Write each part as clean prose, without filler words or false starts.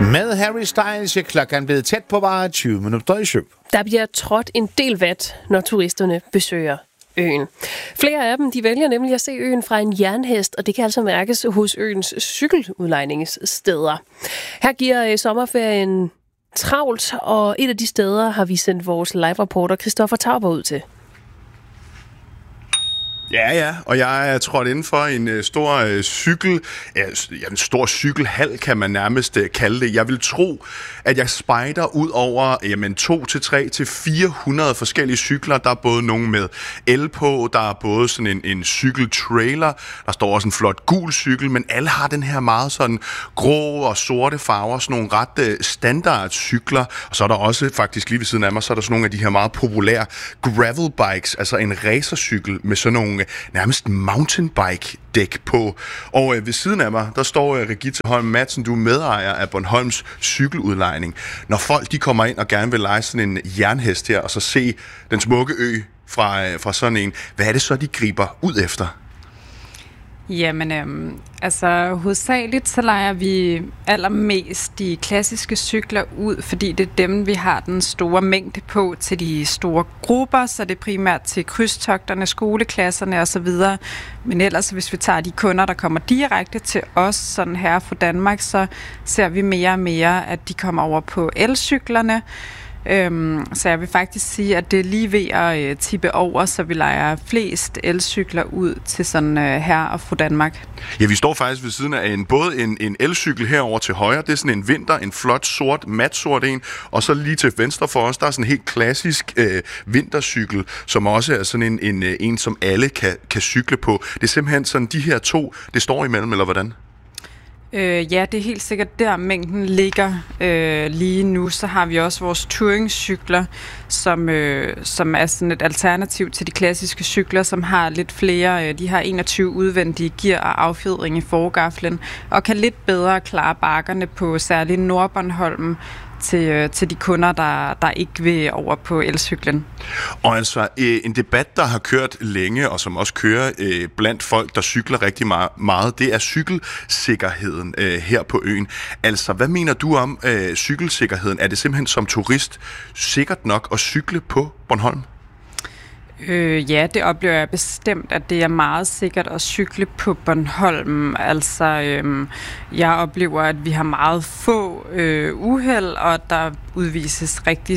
Med Harry Styles er klokken blevet tæt på bare 20 minutter i 7. Der bliver trådt en del vat, når turisterne besøger øen. Flere af dem de vælger nemlig at se øen fra en jernhest, og det kan altså mærkes hos øens cykeludlejningssteder. Her giver sommerferien travlt, og et af de steder har vi sendt vores live-reporter Christoffer Tauber ud til. Ja, og jeg er trådt inden for en stor en stor cykelhal, kan man nærmest kalde det. Jeg vil tro, at jeg spejder ud over 200 til 400 forskellige cykler. Der er både nogle med el på, der er både sådan en cykeltrailer, der står også en flot gul cykel, men alle har den her meget sådan grå og sorte farver, sådan nogle ret standard cykler. Og så er der også faktisk lige ved siden af mig, så er der sådan nogle af de her meget populære gravel bikes, altså en racercykel med sådan nogle nærmest mountainbike-dæk på. Og ved siden af mig, der står Regitze Holm Madsen, du er medejer af Bornholms cykeludlejning. Når folk de kommer ind og gerne vil lege sådan en jernhest her, og så se den smukke ø fra sådan en, hvad er det så, de griber ud efter? Jamen, hovedsageligt så leger vi allermest de klassiske cykler ud, fordi det er dem, vi har den store mængde på til de store grupper, så det er primært til krydstogterne, skoleklasserne osv. Men ellers, hvis vi tager de kunder, der kommer direkte til os, sådan her fra Danmark, så ser vi mere og mere, at de kommer over på elcyklerne. Så jeg vil faktisk sige, at det er lige ved at tippe over, så vi leger flest elcykler ud til sådan her og fru Danmark. Ja, vi står faktisk ved siden af både en elcykel herover til højre, det er sådan en vinter, en flot sort, matsort en, og så lige til venstre for os, der er sådan en helt klassisk vintercykel, som også er sådan en som alle kan cykle på. Det er simpelthen sådan, de her to, det står imellem, eller hvordan? Ja, det er helt sikkert der mængden ligger lige nu. Så har vi også vores touringcykler, som er sådan et alternativ til de klassiske cykler, som har lidt flere. De har 21 udvendige gear og affjedring i forgaflen, og kan lidt bedre klare bakkerne på særligt Nordbornholm til de kunder, der ikke vil over på elcyklen. Og altså en debat, der har kørt længe, og som også kører blandt folk, der cykler rigtig meget, det er cykelsikkerheden her på øen. Altså, hvad mener du om cykelsikkerheden? Er det simpelthen som turist sikkert nok at cykle på Bornholm? Ja, det oplever jeg bestemt, at det er meget sikkert at cykle på Bornholm. Altså, jeg oplever, at vi har meget få uheld, og der udvises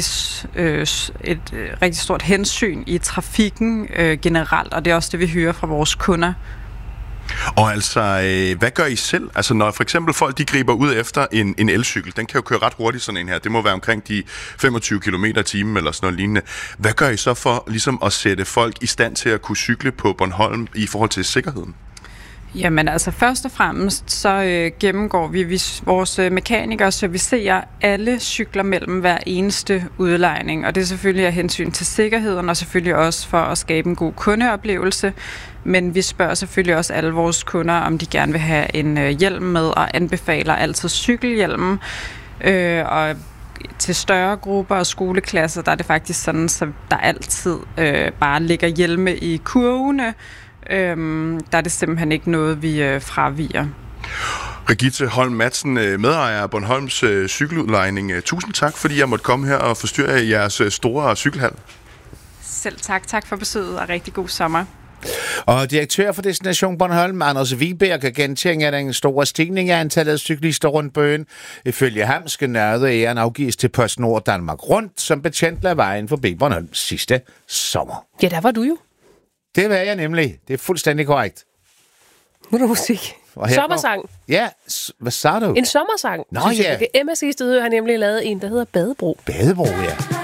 et rigtig stort hensyn i trafikken generelt, og det er også det, vi hører fra vores kunder. Og altså, hvad gør I selv? Altså, når for eksempel folk, de griber ud efter en elcykel, den kan jo køre ret hurtigt sådan en her. Det må være omkring de 25 km/t eller sådan noget lignende. Hvad gør I så for ligesom at sætte folk i stand til at kunne cykle på Bornholm i forhold til sikkerheden? Jamen altså først og fremmest så gennemgår vi vores mekanikere servicerer alle cykler mellem hver eneste udlejning, og det er selvfølgelig af hensyn til sikkerheden og selvfølgelig også for at skabe en god kundeoplevelse, men vi spørger selvfølgelig også alle vores kunder, om de gerne vil have en hjelm med, og anbefaler altid cykelhjelmen, og til større grupper og skoleklasser, der er det faktisk sådan, så der altid bare ligger hjelme i kurvene. Der er det simpelthen ikke noget, vi fraviger. Regitze Holm Madsen, medejer af Bornholms cykeludlejning. Tusind tak, fordi jeg måtte komme her og forstyrre jeres store cykelhal. Selv tak. Tak for besøget og rigtig god sommer. Og direktør for Destination Bornholm, Anders Wiberg, kan gentage den store stigning af antallet af cyklister rundt på øen. Ifølge ham skal nørdet æren afgives til PostNord Danmark Rundt, som betjent af vejen forbi Bornholm sidste sommer. Ja, der var du jo. Det var jeg nemlig. Det er fuldstændig korrekt. Nu er der musik. Sommersang. Ja, hvad sagde du? En sommersang. Nå ja. MSC Støde har nemlig lavet en, der hedder Badebro. Badebro, ja.